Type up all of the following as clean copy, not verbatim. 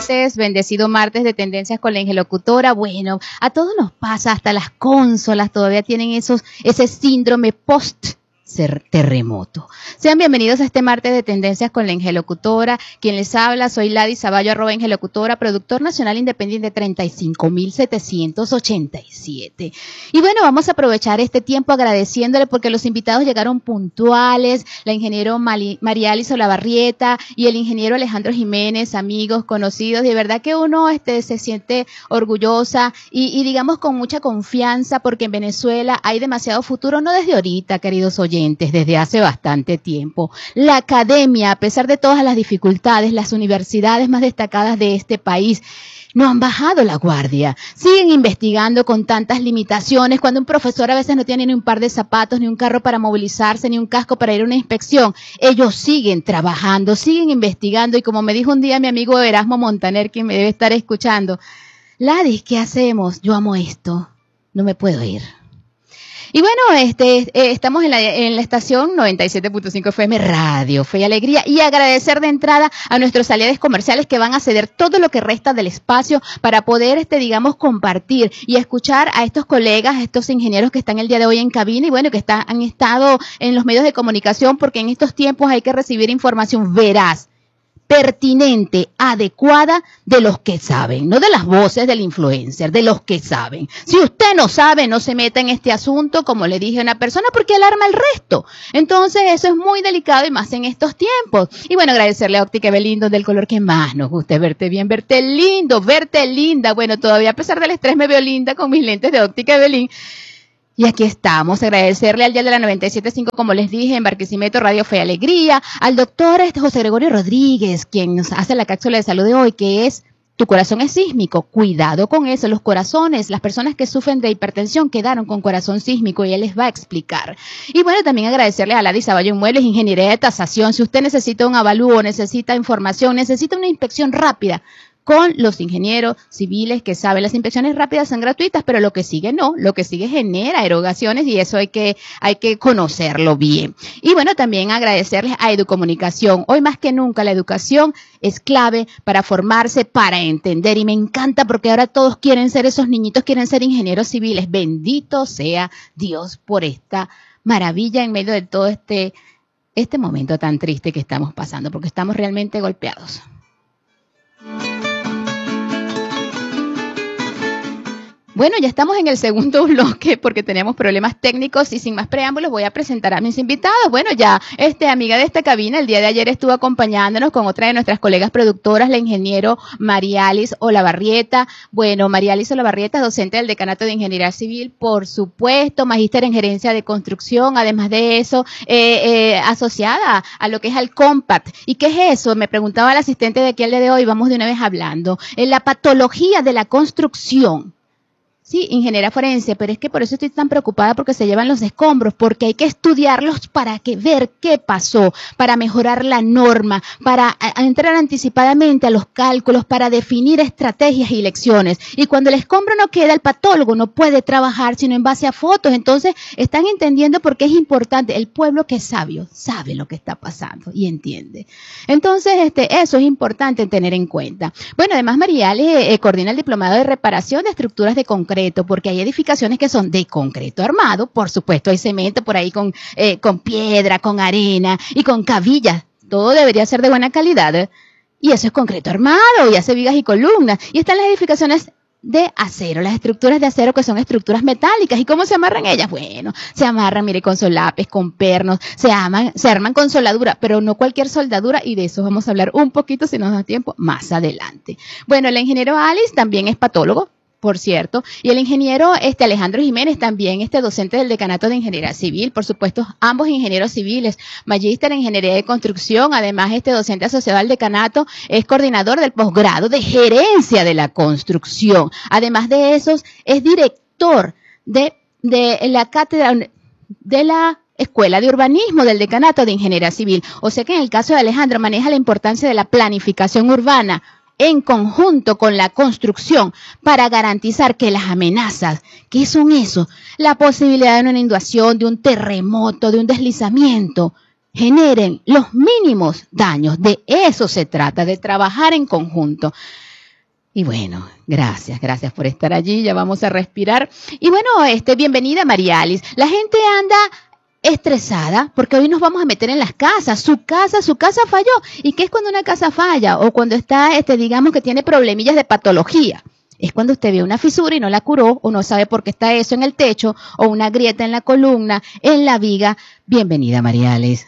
martes, bendecido martes de Tendencias con la Ingelocutora. Bueno, a todos nos pasa, hasta las consolas todavía tienen ese síndrome terremoto. Sean bienvenidos a este martes de Tendencias con la Ingelocutora. Quien les habla, soy Lady Saballo, @Ingelocutora, productor nacional independiente 35.787. Y bueno, vamos a aprovechar este tiempo agradeciéndole porque los invitados llegaron puntuales, la ingeniero Marialis Olavarrieta y el ingeniero Alejandro Jiménez, amigos, conocidos. De verdad que uno se siente orgullosa y digamos con mucha confianza porque en Venezuela hay demasiado futuro, no desde ahorita, queridos oyentes, desde hace bastante tiempo. La academia, a pesar de todas las dificultades, las universidades más destacadas de este país no han bajado la guardia, siguen investigando con tantas limitaciones. Cuando un profesor a veces no tiene ni un par de zapatos, ni un carro para movilizarse, ni un casco para ir a una inspección, ellos siguen trabajando, siguen investigando, y como me dijo un día mi amigo Erasmo Montaner, quien me debe estar escuchando, Ladis, ¿qué hacemos? Yo amo esto, no me puedo ir. Y bueno, estamos en la estación 97.5 FM Radio Fe y Alegría, y agradecer de entrada a nuestros aliados comerciales que van a ceder todo lo que resta del espacio para poder, digamos, compartir y escuchar a estos colegas, a estos ingenieros que están el día de hoy en cabina y bueno, que han estado en los medios de comunicación, porque en estos tiempos hay que recibir información veraz, pertinente, adecuada de los que saben, no de las voces del influencer, de los que saben. Si usted no sabe, no se meta en este asunto, como le dije a una persona, porque alarma el resto. Entonces eso es muy delicado y más en estos tiempos. Y bueno, agradecerle a Óptica Evelyn, del color que más nos guste, verte bien, verte lindo, verte linda. Bueno, todavía a pesar del estrés me veo linda con mis lentes de Óptica Evelyn. Y aquí estamos, agradecerle al dial de la 97.5, como les dije, en Barquisimeto, Radio Fe y Alegría, al doctor José Gregorio Rodríguez, quien nos hace la cápsula de salud de hoy, que es Tu corazón es sísmico. Cuidado con eso, los corazones, las personas que sufren de hipertensión quedaron con corazón sísmico y él les va a explicar. Y bueno, también agradecerle a Ladis Saballo Inmuebles, Ingeniería de Tasación. Si usted necesita un avalúo, necesita información, necesita una inspección rápida, con los ingenieros civiles que saben, las inspecciones rápidas son gratuitas, pero lo que sigue no, lo que sigue genera erogaciones y eso hay que conocerlo bien. Y bueno, también agradecerles a Educomunicación. Hoy más que nunca la educación es clave para formarse, para entender, y me encanta porque ahora todos quieren ser, esos niñitos quieren ser ingenieros civiles. Bendito sea Dios por esta maravilla en medio de todo este momento tan triste que estamos pasando, porque estamos realmente golpeados. Bueno, ya estamos en el segundo bloque porque tenemos problemas técnicos y sin más preámbulos voy a presentar a mis invitados. Bueno, ya amiga de esta cabina el día de ayer estuvo acompañándonos con otra de nuestras colegas productoras, la ingeniero Marialis Olavarrieta. Bueno, Marialis Olavarrieta, docente del Decanato de Ingeniería Civil, por supuesto, magíster en Gerencia de Construcción, además de eso, asociada a lo que es al COMPAT. ¿Y qué es eso? Me preguntaba el asistente de aquí el día de hoy, vamos de una vez hablando. En la patología de la construcción. Sí, ingeniera forense, pero es que por eso estoy tan preocupada porque se llevan los escombros, porque hay que estudiarlos para ver qué pasó, para mejorar la norma, para entrar anticipadamente a los cálculos, para definir estrategias y lecciones. Y cuando el escombro no queda, el patólogo no puede trabajar sino en base a fotos. Entonces, están entendiendo por qué es importante. El pueblo que es sabio sabe lo que está pasando y entiende. Entonces, eso es importante tener en cuenta. Bueno, además, Mariales coordina el diplomado de reparación de estructuras de concreto, porque hay edificaciones que son de concreto armado, por supuesto hay cemento por ahí con piedra, con arena y con cabillas, todo debería ser de buena calidad, y eso es concreto armado y hace vigas y columnas, y están las edificaciones de acero, las estructuras de acero que son estructuras metálicas. ¿Y cómo se amarran ellas? Bueno, se amarran, mire, con solapes, con pernos, se arman con soldadura, pero no cualquier soldadura, y de eso vamos a hablar un poquito, si nos da tiempo, más adelante. Bueno, el ingeniero Alice también es patólogo, por cierto, y el ingeniero Alejandro Jiménez, también docente del Decanato de Ingeniería Civil, por supuesto, ambos ingenieros civiles, magíster en Ingeniería de Construcción, además docente asociado al Decanato, es coordinador del posgrado de Gerencia de la Construcción. Además de eso, es director de la cátedra de la Escuela de Urbanismo del Decanato de Ingeniería Civil. O sea que en el caso de Alejandro maneja la importancia de la planificación urbana en conjunto con la construcción para garantizar que las amenazas, ¿qué son eso? La posibilidad de una inundación, de un terremoto, de un deslizamiento, generen los mínimos daños. De eso se trata, de trabajar en conjunto. Y bueno, gracias por estar allí, ya vamos a respirar. Y bueno, bienvenida María Alice. La gente anda estresada porque hoy nos vamos a meter en las casas. Su casa falló. ¿Y qué es cuando una casa falla? O cuando está, digamos que tiene problemillas de patología. Es cuando usted ve una fisura y no la curó, o no sabe por qué está eso en el techo, o una grieta en la columna, en la viga. Bienvenida María Alice.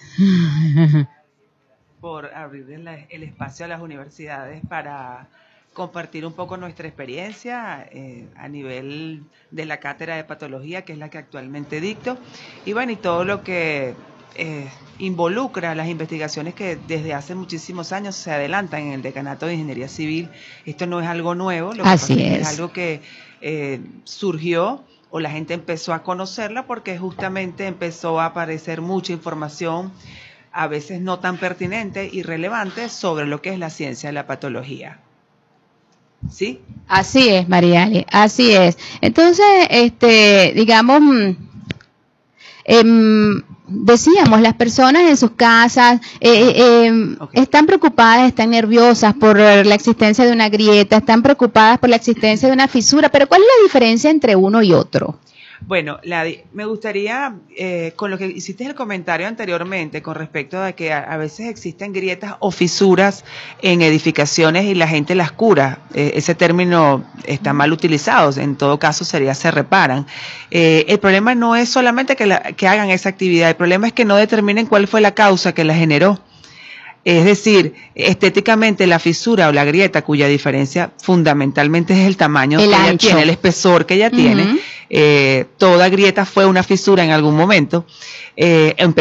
Por abrir el espacio a las universidades para compartir un poco nuestra experiencia a nivel de la cátedra de patología, que es la que actualmente dicto, y bueno, y todo lo que involucra las investigaciones que desde hace muchísimos años se adelantan en el Decanato de Ingeniería Civil. Esto no es algo nuevo, lo que pasa es que es algo que surgió, o la gente empezó a conocerla porque justamente empezó a aparecer mucha información, a veces no tan pertinente y relevante, sobre lo que es la ciencia de la patología. ¿Sí? Así es, Mariali, así es. Entonces, digamos, decíamos, las personas en sus casas están preocupadas, están nerviosas por la existencia de una grieta, están preocupadas por la existencia de una fisura, pero ¿cuál es la diferencia entre uno y otro? Bueno, me gustaría, con lo que hiciste el comentario anteriormente, con respecto a que a veces existen grietas o fisuras en edificaciones y la gente las cura. Ese término está mal utilizado, en todo caso sería se reparan. El problema no es solamente que hagan esa actividad, el problema es que no determinen cuál fue la causa que la generó. Es decir, estéticamente la fisura o la grieta, cuya diferencia fundamentalmente es el tamaño que ella tiene, el espesor que ella tiene, toda grieta fue una fisura en algún momento,